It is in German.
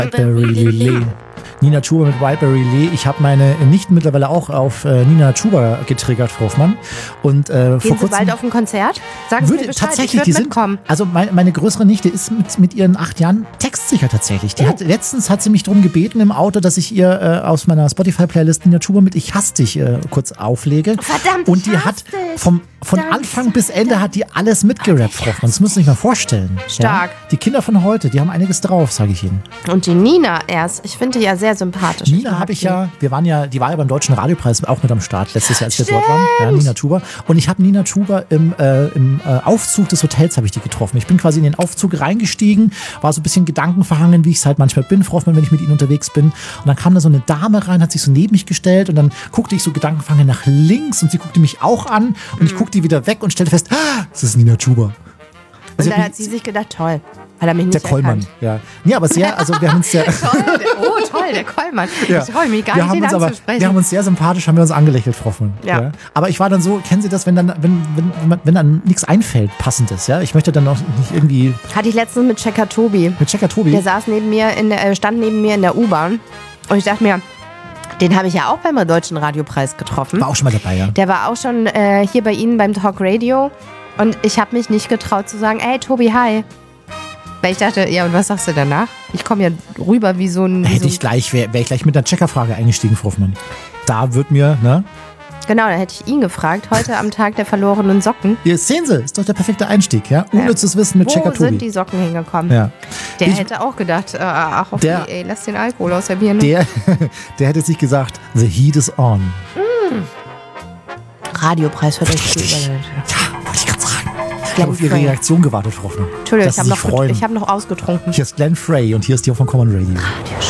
Wildberry Lillet. Nina Chuba mit Wildberry Lillet. Ich habe meine Nichten mittlerweile auch auf Nina Chuba getriggert, Frau Hoffmann. Und Gehen vor kurzem Sie bald auf ein Konzert? Sagen Sie mir Bescheid, tatsächlich, ich die würde sind, mitkommen. also meine größere Nichte ist mit ihren 8 Jahren textsicher tatsächlich. Letztens hat sie mich darum gebeten im Auto, dass ich ihr aus meiner Spotify-Playlist Nina Chuba mit Ich hasse dich kurz auflege. Verdammt, und die hat von Anfang bis Ende hat die alles mitgerappt, Frau Hoffmann. Das müssen Sie sich mal vorstellen. Stark. Ja? Die Kinder von heute, die haben einiges drauf, sage ich Ihnen. Und die Nina erst. Ich finde die ja sehr sympathisch. Nina habe ich ja, die war ja beim Deutschen Radiopreis auch mit am Start letztes Jahr, als wir dort waren. Ja, Nina Chuba. Und ich habe Nina Chuba im Aufzug des Hotels habe ich die getroffen. Ich bin quasi in den Aufzug reingestiegen, war so ein bisschen gedankenverhangen, wie ich es halt manchmal bin, Frau Hoffmann, wenn ich mit Ihnen unterwegs bin. Und dann kam da so eine Dame rein, hat sich so neben mich gestellt und dann guckte ich so gedankenverhangen nach links und sie guckte mich auch an und ich guckte wieder weg und stellte fest, das ist Nina Chuba. Und dann hat sie sich gedacht, toll, hat er mich nicht der Kollmann, erkannt. ja. Ja, aber sehr, also wir haben uns sehr... toll, der Kollmann. Ja. Ich freue mich gar nicht, den anzusprechen. Wir haben uns sehr sympathisch, haben wir uns angelächelt, Frau Hoffmann. Ja. Aber ich war dann so, kennen Sie das, wenn dann nichts einfällt, Passendes, ja? Ich möchte dann auch nicht irgendwie... Hatte ich letztens mit Checker Tobi. Mit Checker Tobi? Der stand neben mir in der U-Bahn und ich dachte mir, den habe ich ja auch beim Deutschen Radiopreis getroffen. War auch schon mal dabei, ja. Der war auch schon hier bei Ihnen beim Talk Radio und ich habe mich nicht getraut zu sagen, ey Tobi, hi. Weil ich dachte, ja, und was sagst du danach? Ich komme ja rüber wie so ein... Wäre ich gleich mit einer Checkerfrage eingestiegen, Frau Hoffmann. Da wird mir, ne? Genau, da hätte ich ihn gefragt, heute am Tag der verlorenen Socken. Ja, sehen Sie, ist doch der perfekte Einstieg, ja? Unnützes Wissen mit Checker Wo Tobi. sind die Socken hingekommen? Ja. Der hätte auch gedacht, ach, okay, lass den Alkohol aus der Birne. Der hätte sich gesagt, the heat is on. Radiopreis für das Richtig. Ja, wollte ich gerade sagen. Ich habe auf Ihre Reaktion gewartet, Frau Hoffmann. Entschuldigung, ich habe noch ausgetrunken. Hier ist Glenn Frey und hier ist die von Common Radio.